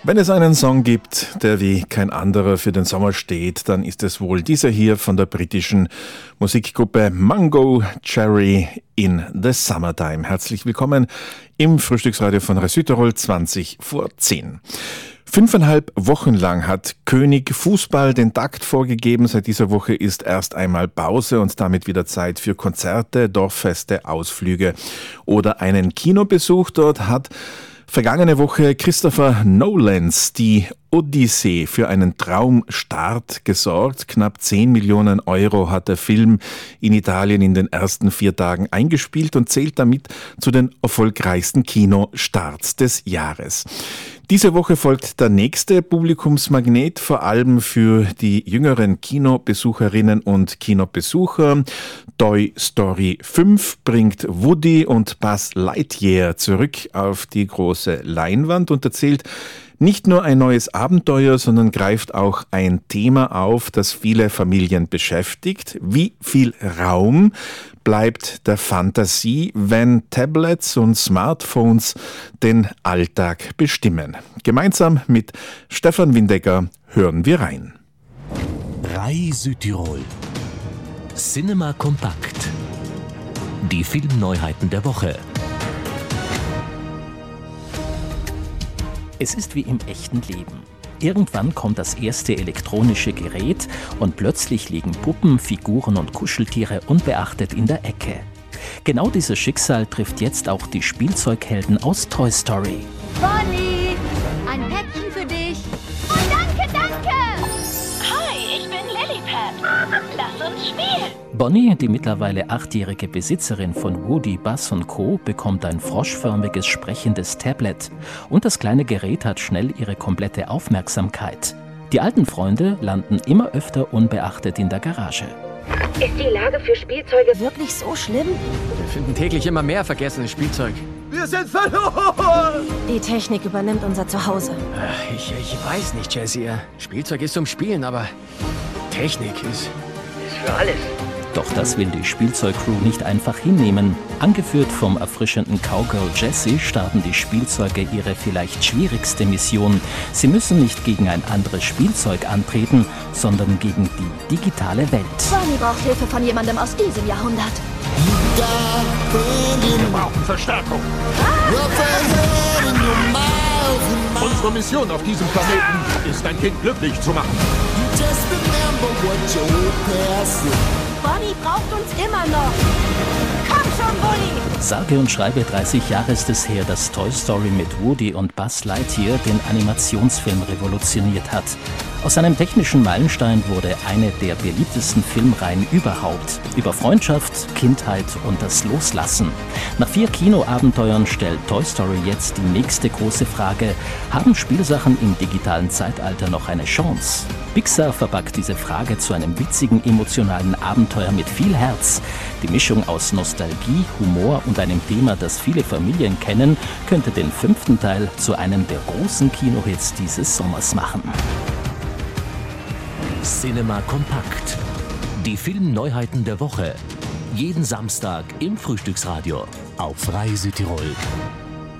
Wenn es einen Song gibt, der wie kein anderer für den Sommer steht, dann ist es wohl dieser hier von der britischen Musikgruppe Mungo Jerry in the Summertime. Herzlich willkommen im Frühstücksradio von Südtirol 20 vor 10. 5,5 Wochen lang hat König Fußball den Takt vorgegeben. Seit dieser Woche ist erst einmal Pause und damit wieder Zeit für Konzerte, Dorffeste, Ausflüge oder einen Kinobesuch. Dort hat vergangene Woche Christopher Nolans die Odyssee für einen Traumstart gesorgt. Knapp 10 Millionen Euro hat der Film in Italien in den ersten 4 Tagen eingespielt und zählt damit zu den erfolgreichsten Kinostarts des Jahres. Diese Woche folgt der nächste Publikumsmagnet, vor allem für die jüngeren Kinobesucherinnen und Kinobesucher. Toy Story 5 bringt Woody und Buzz Lightyear zurück auf die große Leinwand und erzählt nicht nur ein neues Abenteuer, sondern greift auch ein Thema auf, das viele Familien beschäftigt. Wie viel Raum bleibt der Fantasie, wenn Tablets und Smartphones den Alltag bestimmen? Gemeinsam mit Stefan Windecker hören wir rein. RAI Südtirol. Cinema Kompakt. Die Filmneuheiten der Woche. Es ist wie im echten Leben. Irgendwann kommt das erste elektronische Gerät und plötzlich liegen Puppen, Figuren und Kuscheltiere unbeachtet in der Ecke. Genau dieses Schicksal trifft jetzt auch die Spielzeughelden aus Toy Story. Bonnie, ein Päckchen für dich. Oh, danke, danke. Hi, ich bin Lilliput. Lass uns spielen. Bonnie, die mittlerweile 8-jährige Besitzerin von Woody, Buzz und Co., bekommt ein froschförmiges, sprechendes Tablet. Und das kleine Gerät hat schnell ihre komplette Aufmerksamkeit. Die alten Freunde landen immer öfter unbeachtet in der Garage. Ist die Lage für Spielzeuge Wirklich so schlimm? Wir finden täglich immer mehr vergessenes Spielzeug. Wir sind verloren! Die Technik übernimmt unser Zuhause. Ich weiß nicht, Jessie. Spielzeug ist zum Spielen, aber Technik ist für alles. Doch das will die Spielzeugcrew nicht einfach hinnehmen. Angeführt vom erfrischenden Cowgirl Jessie starten die Spielzeuge ihre vielleicht schwierigste Mission. Sie müssen nicht gegen ein anderes Spielzeug antreten, sondern gegen die digitale Welt. Bonnie braucht Hilfe von jemandem aus diesem Jahrhundert. Wir brauchen Verstärkung. Unsere Mission auf diesem Planeten ist, ein Kind glücklich zu machen. Bonnie braucht uns immer noch. Komm schon, Bonnie! Sage und schreibe 30 Jahre ist es her, dass Toy Story mit Woody und Buzz Lightyear den Animationsfilm revolutioniert hat. Aus einem technischen Meilenstein wurde eine der beliebtesten Filmreihen überhaupt. Über Freundschaft, Kindheit und das Loslassen. Nach 4 Kinoabenteuern stellt Toy Story jetzt die nächste große Frage: Haben Spielsachen im digitalen Zeitalter noch eine Chance? Pixar verpackt diese Frage zu einem witzigen, emotionalen Abenteuer mit viel Herz. Die Mischung aus Nostalgie, Humor und einem Thema, das viele Familien kennen, könnte den 5. Teil zu einem der großen Kinohits dieses Sommers machen. Cinema Kompakt. Die Filmneuheiten der Woche. Jeden Samstag im Frühstücksradio auf RAI Südtirol.